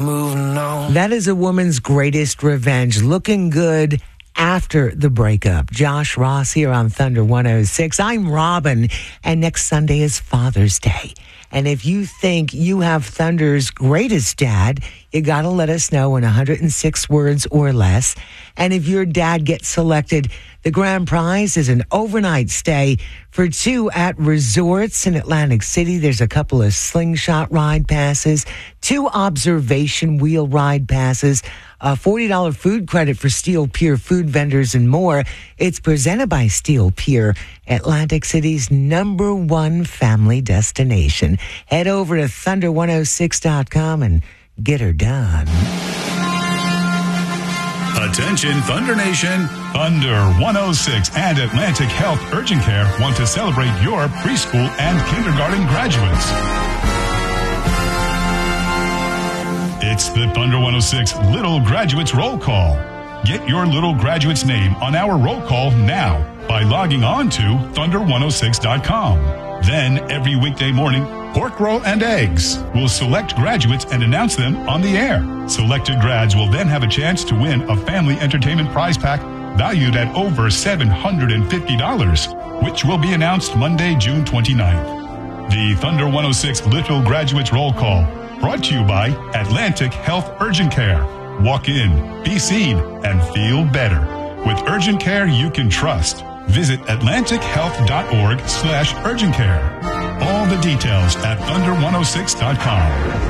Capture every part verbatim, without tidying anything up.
moving on. That is a woman's greatest revenge. Looking good after the breakup. Josh Ross here on Thunder one oh six. I'm Robin, and next Sunday is Father's Day. And if you think you have Thunder's greatest dad, you got to let us know in one hundred six words or less. And if your dad gets selected, the grand prize is an overnight stay for two at resorts in Atlantic City. There's a couple of slingshot ride passes, two observation wheel ride passes, a forty dollars food credit for Steel Pier food vendors, and more. It's presented by Steel Pier, Atlantic City's number one family destination. Head over to thunder one oh six dot com and get her done. Attention, Thunder Nation. Thunder one oh six and Atlantic Health Urgent Care want to celebrate your preschool and kindergarten graduates. It's the Thunder one oh six Little Graduates Roll Call. Get your little graduate's name on our roll call now by logging on to thunder one oh six dot com. Then, every weekday morning, Pork Roll and Eggs will select graduates and announce them on the air. Selected grads will then have a chance to win a family entertainment prize pack valued at over seven hundred fifty dollars, which will be announced Monday, June twenty-ninth. The Thunder one oh six Little Graduates Roll Call, brought to you by Atlantic Health Urgent Care. Walk in, be seen, and feel better. With urgent care you can trust. Visit atlantic health dot org slash urgent care. All the details at thunder one oh six dot com.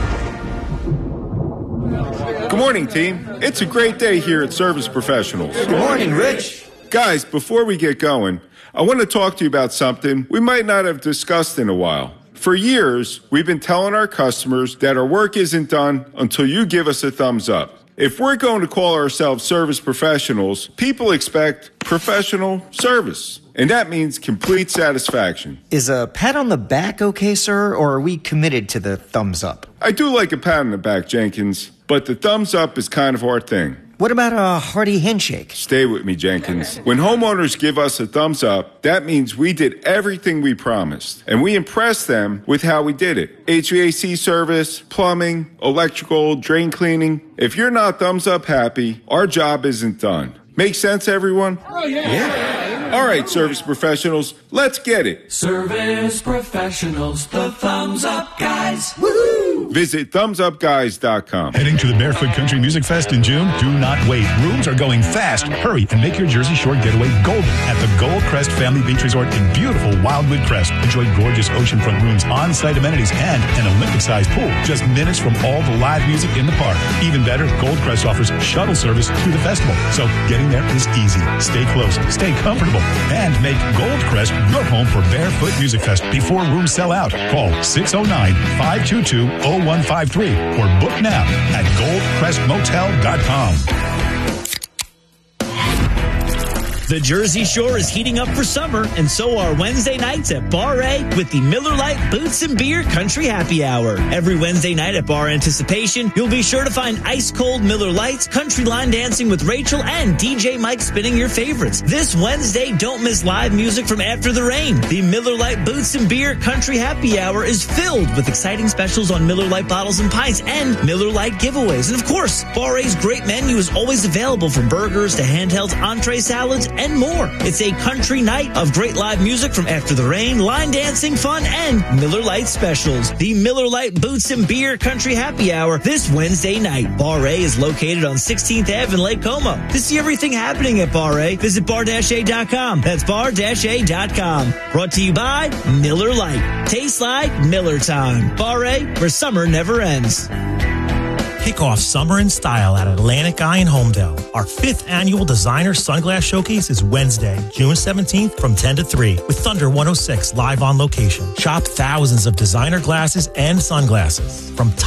Good morning, team. It's a great day here at Service Professionals. Good morning, Rich. Guys, before we get going, I want to talk to you about something we might not have discussed in a while. For years, we've been telling our customers that our work isn't done until you give us a thumbs up. If we're going to call ourselves service professionals, people expect professional service, and that means complete satisfaction. Is a pat on the back okay, sir, or are we committed to the thumbs up? I do like a pat on the back, Jenkins, but the thumbs up is kind of our thing. What about a hearty handshake? Stay with me, Jenkins. When homeowners give us a thumbs up, that means we did everything we promised, and we impressed them with how we did it. H V A C service, plumbing, electrical, drain cleaning. If you're not thumbs up happy, our job isn't done. Make sense, everyone? Oh, yeah. Yeah. All right, service professionals, let's get it. Service professionals, the thumbs up guys. Woo! Visit thumbs up guys dot com. Heading to the Barefoot Country Music Fest in June? Do not wait. Rooms are going fast. Hurry and make your Jersey Shore getaway golden at the Gold Crest Family Beach Resort in beautiful Wildwood Crest. Enjoy gorgeous oceanfront rooms, on-site amenities, and an Olympic-sized pool just minutes from all the live music in the park. Even better, Gold Crest offers shuttle service to the festival, so getting there is easy. Stay close, stay comfortable, and make Gold Crest your home for Barefoot Music Fest before rooms sell out. Call six oh nine, five two two, oh one five three or book now at gold crest motel dot com. The Jersey Shore is heating up for summer, and so are Wednesday nights at Bar A with the Miller Lite Boots and Beer Country Happy Hour. Every Wednesday night at Bar Anticipation, you'll be sure to find ice-cold Miller Lites, country line dancing with Rachel, and D J Mike spinning your favorites. This Wednesday, don't miss live music from After the Rain. The Miller Lite Boots and Beer Country Happy Hour is filled with exciting specials on Miller Lite bottles and pints and Miller Lite giveaways. And of course, Bar A's great menu is always available, from burgers to handhelds, entree salads, and more. It's a country night of great live music from After the Rain, line dancing, fun, and Miller Lite specials. The Miller Lite Boots and Beer Country Happy Hour this Wednesday night. Bar A is located on sixteenth Avenue in Lake Como. To see everything happening at Bar A, visit bar a dot com. That's bar a dot com. Brought to you by Miller Lite. Tastes like Miller time. Bar A, where summer never ends. Kick off summer in style at Atlantic Eye in Homedale. Our fifth annual designer sunglass showcase is Wednesday, June seventeenth from ten to three with Thunder one oh six live on location. Shop thousands of designer glasses and sunglasses from